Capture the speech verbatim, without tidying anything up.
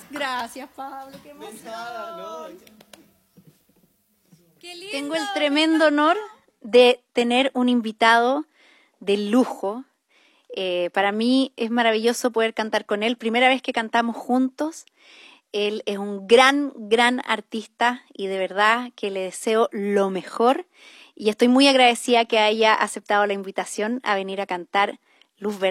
Gracias, Pablo, qué emoción. Nada, no. Qué lindo. Tengo el tremendo honor de tener un invitado de lujo. Eh, para mí es maravilloso poder cantar con él. Primera vez que cantamos juntos. Él es un gran, gran artista y de verdad que le deseo lo mejor. Y estoy muy agradecida que haya aceptado la invitación a venir a cantar Luz Verde.